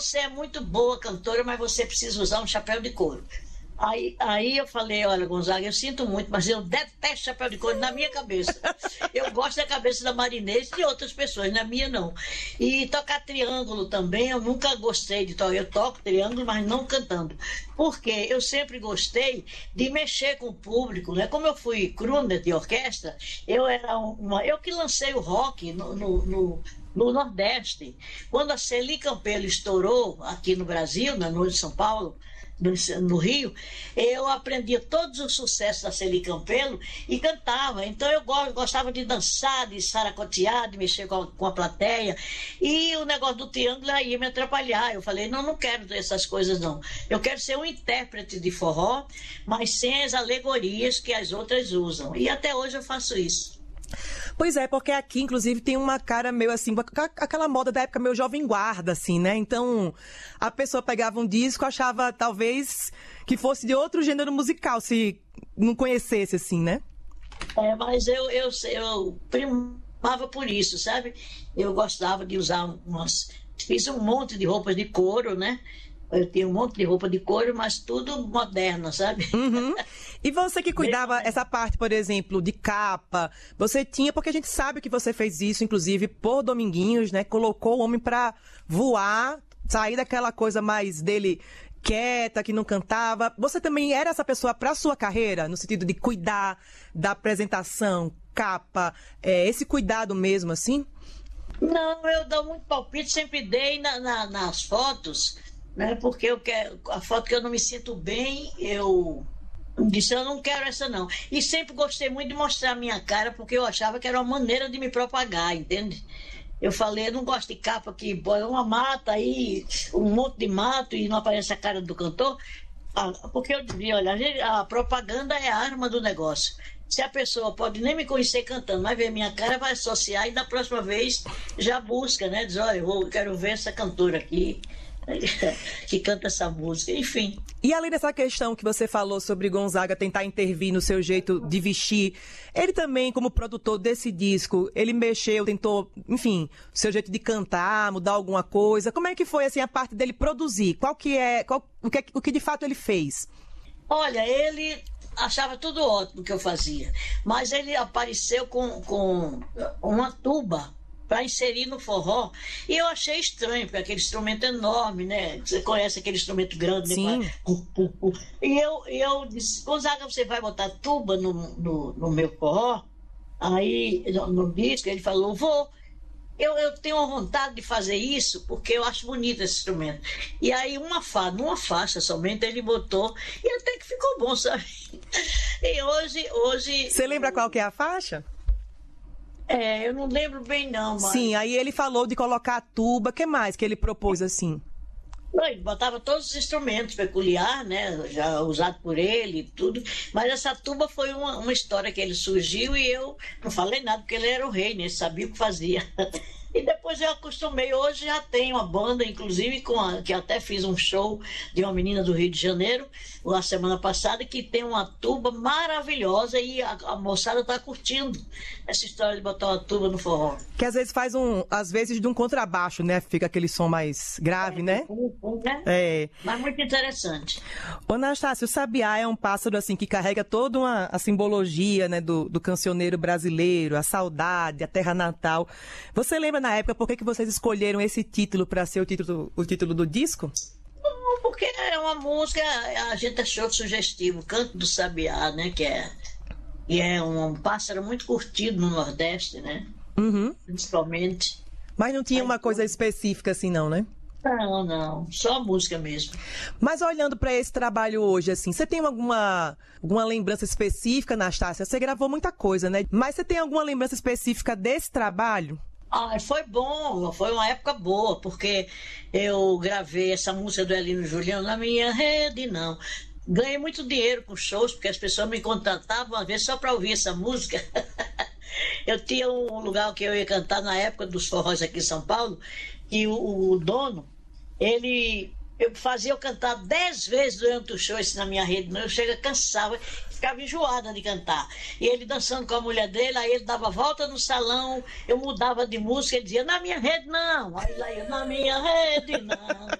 você é muito boa cantora, mas você precisa usar um chapéu de couro. Aí eu falei, olha, Gonzaga, eu sinto muito, mas eu detesto chapéu de couro na minha cabeça. Eu gosto da cabeça da Marinês e de outras pessoas, na minha não. E tocar triângulo também, eu nunca gostei de tocar. Eu toco triângulo, mas não cantando. Porque eu sempre gostei de mexer com o público, né? Como eu fui crooner de orquestra, eu que lancei o rock no Nordeste. Quando a Celi Campelo estourou aqui no Brasil, na Noite de São Paulo, no Rio, eu aprendia todos os sucessos da Celi Campelo e cantava. Então eu gostava de dançar, de saracotear, de mexer com a plateia. E o negócio do triângulo ia me atrapalhar. Eu falei, não quero essas coisas não. Eu quero ser um intérprete de forró, mas sem as alegorias que as outras usam. E até hoje eu faço isso. Pois é, porque aqui, inclusive, tem uma cara meio assim, aquela moda da época meio jovem guarda, assim, né? Então, a pessoa pegava um disco, achava, talvez, que fosse de outro gênero musical, se não conhecesse, assim, né? Mas eu primava por isso, sabe? Eu gostava de usar fiz um monte de roupas de couro, né? Eu tinha um monte de roupa de couro, mas tudo moderno, sabe? Uhum. E você que cuidava essa parte, por exemplo, de capa, você tinha, porque a gente sabe que você fez isso, inclusive, por Dominguinhos, né? Colocou o homem pra voar, sair daquela coisa mais dele quieta, que não cantava. Você também era essa pessoa pra sua carreira, no sentido de cuidar da apresentação, capa, esse cuidado mesmo, assim? Não, eu dou muito palpite, sempre dei nas fotos, né? Porque a foto que eu não me sinto bem, eu disse, eu não quero essa não. E sempre gostei muito de mostrar a minha cara, porque eu achava que era uma maneira de me propagar, entende? Eu falei, eu não gosto de capa que põe uma mata aí, um monte de mato e não aparece a cara do cantor. Porque eu dizia, olha, a propaganda é a arma do negócio. Se a pessoa pode nem me conhecer cantando, mas ver minha cara, vai associar e da próxima vez já busca, né? Diz, olha, eu quero ver essa cantora aqui que canta essa música, enfim. E além dessa questão que você falou sobre Gonzaga tentar intervir no seu jeito de vestir, ele também, como produtor desse disco, ele mexeu, tentou, enfim, o seu jeito de cantar, mudar alguma coisa. Como é que foi, assim, a parte dele produzir? O que de fato ele fez? Olha, ele achava tudo ótimo que eu fazia, mas ele apareceu com uma tuba para inserir no forró, e eu achei estranho, porque aquele instrumento é enorme, né? Você conhece aquele instrumento grande, sim, né? E eu disse, Gonzaga, você vai botar tuba no meu forró? Aí, no disco, ele falou, vou. Eu tenho uma vontade de fazer isso, porque eu acho bonito esse instrumento. E aí, numa faixa somente, ele botou, e até que ficou bom, sabe? E hoje... Você lembra qual que é a faixa? Eu não lembro bem não, mas... Sim, aí ele falou de colocar a tuba, o que mais que ele propôs assim? Ele botava todos os instrumentos peculiares, né, já usado por ele e tudo, mas essa tuba foi uma história que ele surgiu e eu não falei nada, porque ele era o rei, né, ele sabia o que fazia. E depois eu acostumei, hoje já tem uma banda, inclusive, que até fiz um show de uma menina do Rio de Janeiro, a semana passada, que tem uma tuba maravilhosa e a moçada está curtindo essa história de botar uma tuba no forró. Que às vezes às vezes de um contrabaixo, né? Fica aquele som mais grave, né? Né? Mas muito interessante. Ô, Anastácia, o sabiá é um pássaro assim que carrega toda a simbologia, né, do cancioneiro brasileiro, a saudade, a terra natal. Você lembra na época por que vocês escolheram esse título para ser o título do disco? Porque é uma música, a gente achou sugestivo, Canto do Sabiá, né? Que é um pássaro muito curtido no Nordeste, né? Uhum. Principalmente. Mas não tinha uma coisa específica assim, não, né? Não, só a música mesmo. Mas olhando para esse trabalho hoje, assim, você tem alguma lembrança específica, Anastácia? Você gravou muita coisa, né? Mas você tem alguma lembrança específica desse trabalho? Foi bom, foi uma época boa, porque eu gravei essa música do Elino Juliano na minha rede, não. Ganhei muito dinheiro com shows, porque as pessoas me contratavam, às vezes, só para ouvir essa música. Eu tinha um lugar que eu ia cantar na época dos forróis aqui em São Paulo, e o dono, eu fazia eu cantar 10 vezes durante o show, isso na minha rede, eu chega cansava, ficava enjoada de cantar. E ele dançando com a mulher dele, aí ele dava volta no salão, eu mudava de música, ele dizia, na minha rede não. Aí lá eu, na minha rede não.